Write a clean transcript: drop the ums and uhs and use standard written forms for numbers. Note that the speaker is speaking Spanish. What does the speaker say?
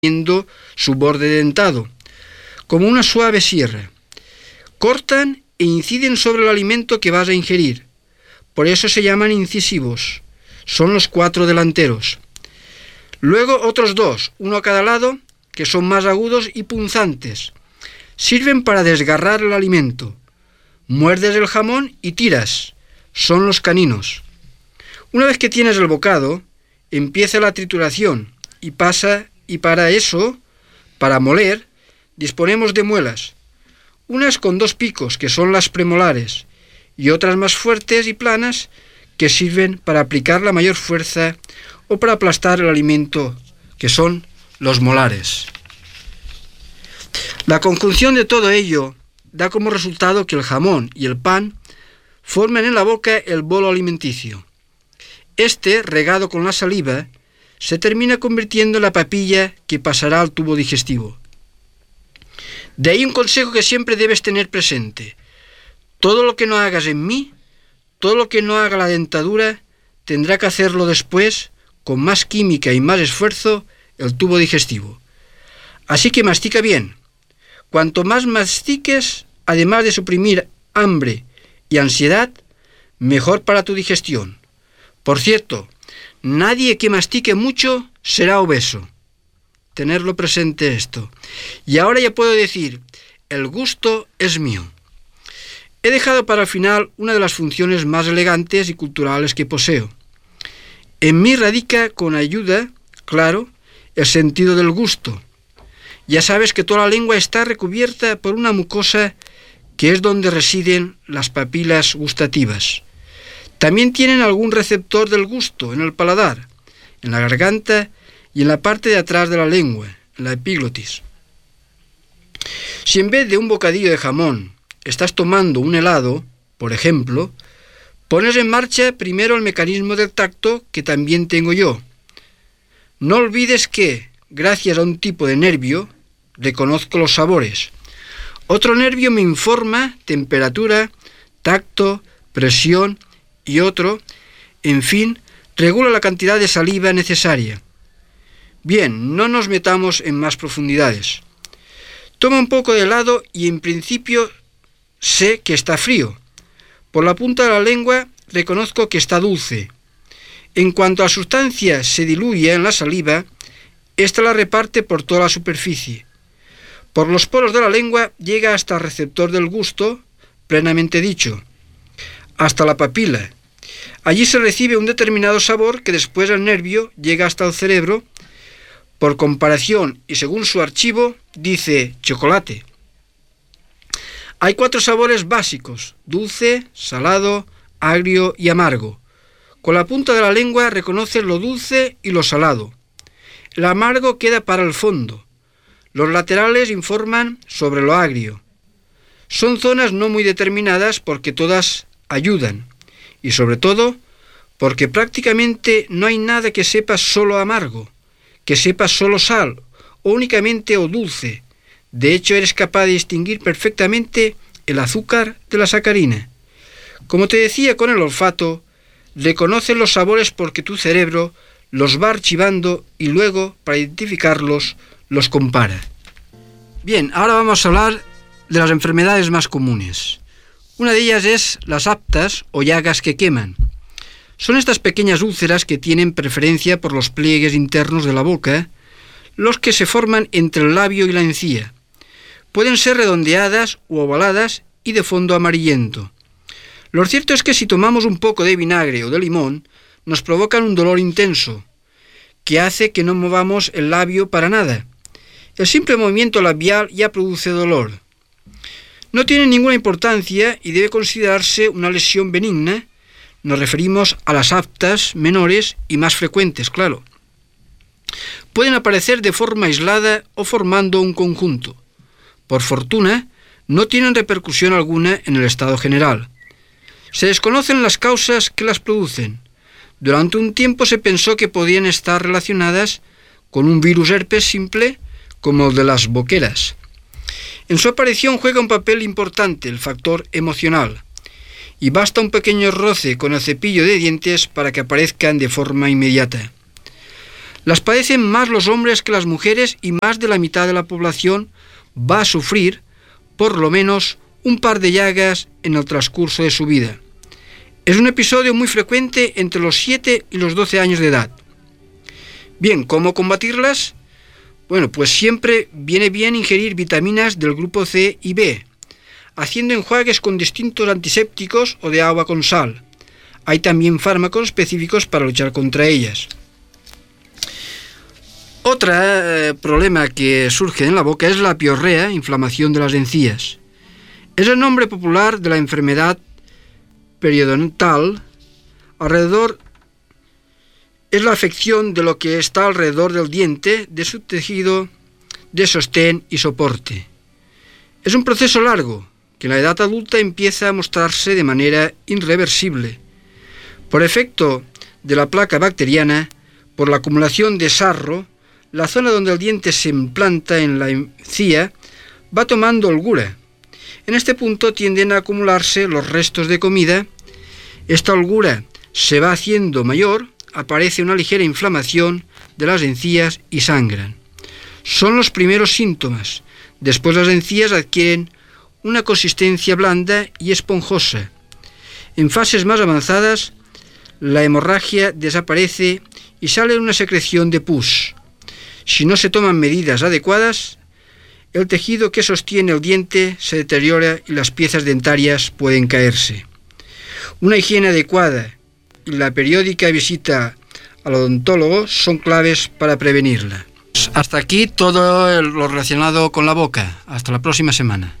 teniendo su borde dentado, como una suave sierra. Cortan e inciden sobre el alimento que vas a ingerir. Por eso se llaman incisivos. Son los 4 delanteros. Luego otros 2, uno a cada lado, que son más agudos y punzantes. Sirven para desgarrar el alimento. Muerdes el jamón y tiras. Son los caninos. Una vez que tienes el bocado, empieza la trituración y para eso, para moler, disponemos de muelas. Unas con 2 picos, que son las premolares, y otras más fuertes y planas, que sirven para aplicar la mayor fuerza o para aplastar el alimento, que son los molares. La conjunción de todo ello da como resultado que el jamón y el pan formen en la boca el bolo alimenticio. Este, regado con la saliva, se termina convirtiendo en la papilla que pasará al tubo digestivo. De ahí un consejo que siempre debes tener presente. Todo lo que no hagas en mí, todo lo que no haga la dentadura, tendrá que hacerlo después, con más química y más esfuerzo, el tubo digestivo. Así que mastica bien. Cuanto más mastiques, además de suprimir hambre y ansiedad, mejor para tu digestión. Por cierto, nadie que mastique mucho será obeso. Tenerlo presente esto. Y ahora ya puedo decir, el gusto es mío. He dejado para el final una de las funciones más elegantes y culturales que poseo. En mí radica con ayuda, claro, el sentido del gusto. Ya sabes que toda la lengua está recubierta por una mucosa que es donde residen las papilas gustativas. También tienen algún receptor del gusto en el paladar, en la garganta y en la parte de atrás de la lengua, en la epiglotis. Si en vez de un bocadillo de jamón estás tomando un helado, por ejemplo, pones en marcha primero el mecanismo del tacto que también tengo yo. No olvides que, gracias a un tipo de nervio, reconozco los sabores. Otro nervio me informa temperatura, tacto, presión y otro, en fin, regula la cantidad de saliva necesaria. Bien, no nos metamos en más profundidades. Toma un poco de helado y en principio sé que está frío. Por la punta de la lengua reconozco que está dulce. En cuanto a la sustancia se diluye en la saliva, ésta la reparte por toda la superficie. Por los poros de la lengua llega hasta el receptor del gusto, plenamente dicho, hasta la papila. Allí se recibe un determinado sabor que después el nervio llega hasta el cerebro. Por comparación y según su archivo, dice chocolate. Hay 4 sabores básicos: dulce, salado, agrio y amargo. Con la punta de la lengua reconoce lo dulce y lo salado. El amargo queda para el fondo. Los laterales informan sobre lo agrio. Son zonas no muy determinadas porque todas ayudan. Y sobre todo, porque prácticamente no hay nada que sepa solo amargo, que sepa solo sal, o únicamente o dulce. De hecho, eres capaz de distinguir perfectamente el azúcar de la sacarina. Como te decía con el olfato, reconoce los sabores porque tu cerebro los va archivando y luego, para identificarlos, los compara. Bien, ahora vamos a hablar de las enfermedades más comunes. Una de ellas es las aftas o llagas que queman. Son estas pequeñas úlceras que tienen preferencia por los pliegues internos de la boca, los que se forman entre el labio y la encía. Pueden ser redondeadas u ovaladas y de fondo amarillento. Lo cierto es que si tomamos un poco de vinagre o de limón, nos provocan un dolor intenso, que hace que no movamos el labio para nada. El simple movimiento labial ya produce dolor. No tiene ninguna importancia y debe considerarse una lesión benigna. Nos referimos a las aftas menores y más frecuentes, claro. Pueden aparecer de forma aislada o formando un conjunto. Por fortuna, no tienen repercusión alguna en el estado general. Se desconocen las causas que las producen. Durante un tiempo se pensó que podían estar relacionadas con un virus herpes simple como el de las boqueras. En su aparición juega un papel importante el factor emocional, y basta un pequeño roce con el cepillo de dientes para que aparezcan de forma inmediata. Las padecen más los hombres que las mujeres y más de la mitad de la población va a sufrir por lo menos un par de llagas en el transcurso de su vida. Es un episodio muy frecuente entre los 7 y los 12 años de edad. Bien, ¿cómo combatirlas? Bueno, pues siempre viene bien ingerir vitaminas del grupo C y B, haciendo enjuagues con distintos antisépticos o de agua con sal. Hay también fármacos específicos para luchar contra ellas. Otro problema que surge en la boca es la piorrea, inflamación de las encías. Es el nombre popular de la enfermedad periodontal. Es la afección de lo que está alrededor del diente, de su tejido de sostén y soporte. Es un proceso largo, que en la edad adulta empieza a mostrarse de manera irreversible. Por efecto de la placa bacteriana, por la acumulación de sarro, la zona donde el diente se implanta en la encía va tomando holgura. En este punto tienden a acumularse los restos de comida. Esta holgura se va haciendo mayor, aparece una ligera inflamación de las encías y sangran. Son los primeros síntomas. Después las encías adquieren una consistencia blanda y esponjosa. En fases más avanzadas, la hemorragia desaparece y sale una secreción de pus. Si no se toman medidas adecuadas, el tejido que sostiene el diente se deteriora y las piezas dentarias pueden caerse. Una higiene adecuada y la periódica visita al odontólogo son claves para prevenirla. Hasta aquí todo lo relacionado con la boca. Hasta la próxima semana.